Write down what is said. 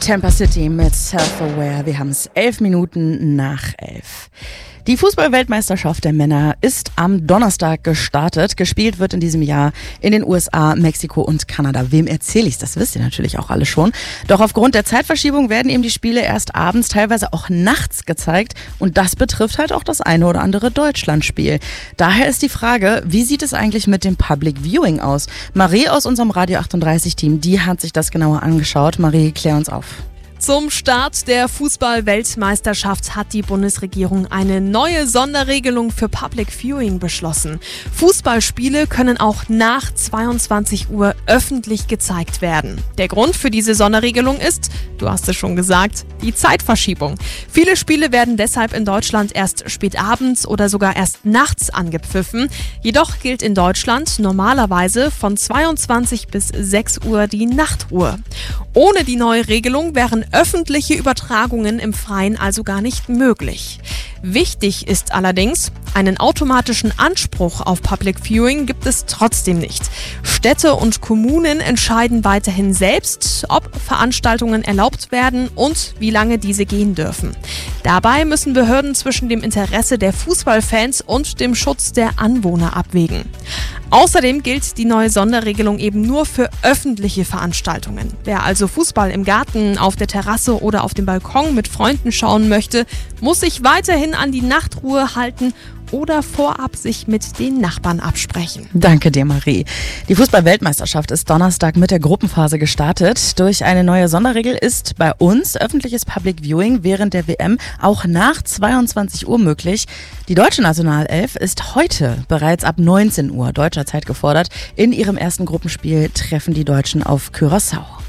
Tampa City mit Self-Aware. Wir haben es 11 Minuten nach 11. Die Fußball-Weltmeisterschaft der Männer ist am Donnerstag gestartet. Gespielt wird in diesem Jahr in den USA, Mexiko und Kanada. Wem erzähle ich's? Das wisst ihr natürlich auch alle schon. Doch aufgrund der Zeitverschiebung werden eben die Spiele erst abends, teilweise auch nachts gezeigt. Und das betrifft halt auch das eine oder andere Deutschlandspiel. Daher ist die Frage, wie sieht es eigentlich mit dem Public Viewing aus? Marie aus unserem Radio 38-Team, die hat sich das genauer angeschaut. Marie, klär uns auf. Zum Start der Fußball-Weltmeisterschaft hat die Bundesregierung eine neue Sonderregelung für Public Viewing beschlossen. Fußballspiele können auch nach 22 Uhr öffentlich gezeigt werden. Der Grund für diese Sonderregelung ist, du hast es schon gesagt, die Zeitverschiebung. Viele Spiele werden deshalb in Deutschland erst spät abends oder sogar erst nachts angepfiffen. Jedoch gilt in Deutschland normalerweise von 22 bis 6 Uhr die Nachtruhe. Ohne die neue Regelung wären öffentliche Übertragungen im Freien also gar nicht möglich. Wichtig ist allerdings, einen automatischen Anspruch auf Public Viewing gibt es trotzdem nicht. Städte und Kommunen entscheiden weiterhin selbst, ob Veranstaltungen erlaubt werden und wie lange diese gehen dürfen. Dabei müssen Behörden zwischen dem Interesse der Fußballfans und dem Schutz der Anwohner abwägen. Außerdem gilt die neue Sonderregelung eben nur für öffentliche Veranstaltungen. Wer also Fußball im Garten, auf der Terrasse oder auf dem Balkon mit Freunden schauen möchte, muss sich weiterhin an die Nachtruhe halten oder vorab sich mit den Nachbarn absprechen. Danke dir, Marie. Die Fußball-Weltmeisterschaft ist Donnerstag mit der Gruppenphase gestartet. Durch eine neue Sonderregel ist bei uns öffentliches Public Viewing während der WM auch nach 22 Uhr möglich. Die deutsche Nationalelf ist heute bereits ab 19 Uhr deutscher Zeit gefordert. In ihrem ersten Gruppenspiel treffen die Deutschen auf Curaçao.